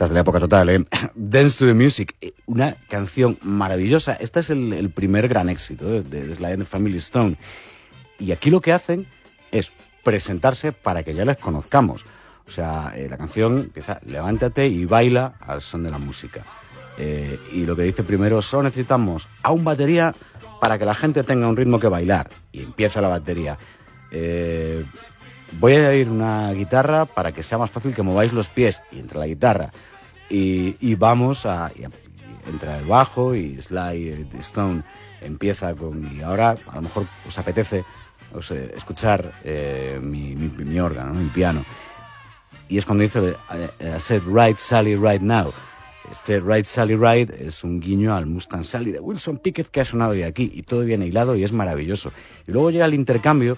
Estás de la época total, ¿eh? Dance to the Music, una canción maravillosa. Este es el primer gran éxito de Sly and the Family Stone. Y aquí lo que hacen es presentarse para que ya les conozcamos. O sea, la canción empieza, levántate y baila al son de la música. Y lo que dice primero, solo necesitamos a un batería para que la gente tenga un ritmo que bailar. Y empieza la batería. Voy a ir una guitarra para que sea más fácil que mováis los pies. Y entra la guitarra. Y vamos a... entra el bajo y Sly Stone empieza con... Y ahora a lo mejor os apetece escuchar mi órgano, ¿no? Mi piano. Y es cuando dice I said right Sally right now. Este Right Sally Right es un guiño al Mustang Sally de Wilson Pickett que ha sonado hoy aquí. Y todo viene hilado y es maravilloso. Y luego llega el intercambio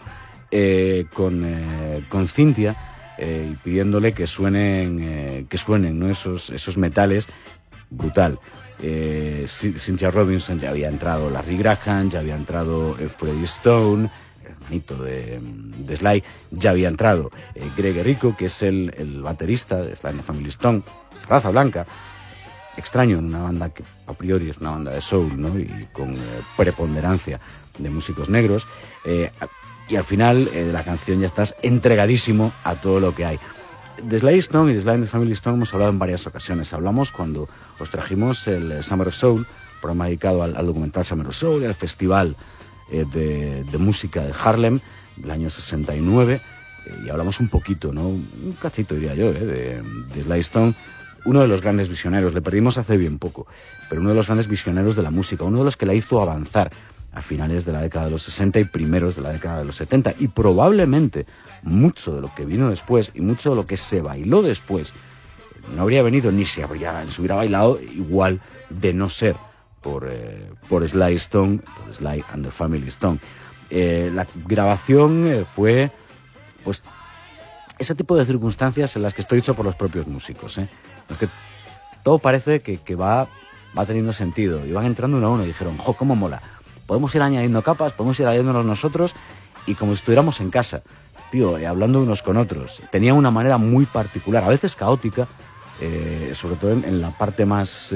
con Cynthia pidiéndole que suenen ¿no? esos metales. Brutal. Cynthia Robinson ya había entrado, Larry Graham, ya había entrado Freddie Stone, hermanito de Sly, ya había entrado Greg Errico, que es el baterista de Sly and the Family Stone, raza blanca, extraño en una banda que a priori es una banda de soul, ¿no? Y con preponderancia de músicos negros, y al final de la canción ya estás entregadísimo a todo lo que hay. De Sly Stone y de Sly and the Family Stone hemos hablado en varias ocasiones. Hablamos cuando os trajimos el Summer of Soul, programa dedicado al documental Summer of Soul y al festival de música de Harlem del año 69, y hablamos un poquito, ¿no? Un cachito diría yo, de Sly Stone, uno de los grandes visioneros. Le perdimos hace bien poco, pero uno de los grandes visioneros de la música, uno de los que la hizo avanzar a finales de la década de los 60 y primeros de la década de los 70, y probablemente mucho de lo que vino después y mucho de lo que se bailó después no habría venido ni se hubiera bailado igual de no ser por Sly Stone, por Sly and the Family Stone. La grabación fue, pues, ese tipo de circunstancias en las que estoy hecho por los propios músicos, ¿eh? Es que todo parece que va teniendo sentido, y van entrando uno a uno y dijeron, ¡jo, cómo mola! Podemos ir añadiendo capas, podemos ir añadiéndonos nosotros, y como si estuviéramos en casa, tío, hablando unos con otros. Tenía una manera muy particular, a veces caótica, sobre todo en la parte más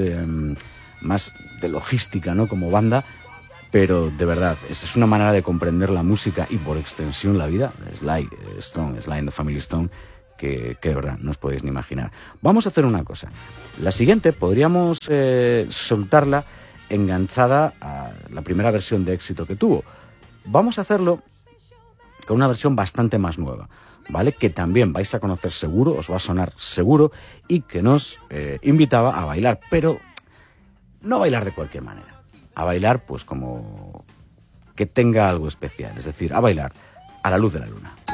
de logística, ¿no? Como banda, pero de verdad, es una manera de comprender la música y por extensión la vida. Sly and the Family Stone, que de verdad no os podéis ni imaginar. Vamos a hacer una cosa. La siguiente podríamos soltarla enganchada a la primera versión de éxito que tuvo. Vamos a hacerlo con una versión bastante más nueva, ¿vale? Que también vais a conocer seguro, os va a sonar seguro, y que nos invitaba a bailar, pero no a bailar de cualquier manera, a bailar pues como que tenga algo especial, es decir, a bailar a la luz de la luna.